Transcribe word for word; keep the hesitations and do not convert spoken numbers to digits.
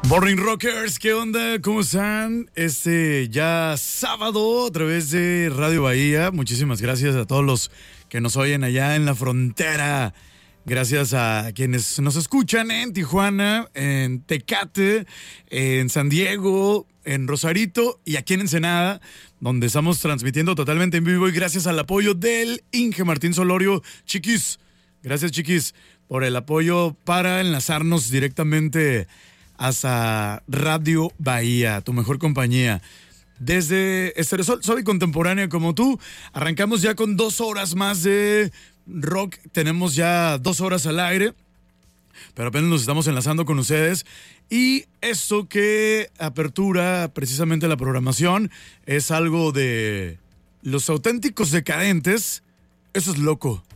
Morning Rockers, ¿qué onda? ¿Cómo están? Este ya sábado a través de Radio Bahía. Muchísimas gracias a todos los que nos oyen allá en la frontera. Gracias a quienes nos escuchan en Tijuana, en Tecate, en San Diego, en Rosarito y aquí en Ensenada, donde estamos transmitiendo totalmente en vivo y gracias al apoyo del Inge Martín Solorio. Chiquis, gracias chiquis por el apoyo para enlazarnos directamente hasta Radio Bahía, tu mejor compañía. Desde Estereosol, soy contemporánea como tú. Arrancamos ya con dos horas más de rock. Tenemos ya dos horas al aire, pero apenas nos estamos enlazando con ustedes. Y esto que apertura precisamente la programación es algo de Los Auténticos Decadentes. Eso es loco.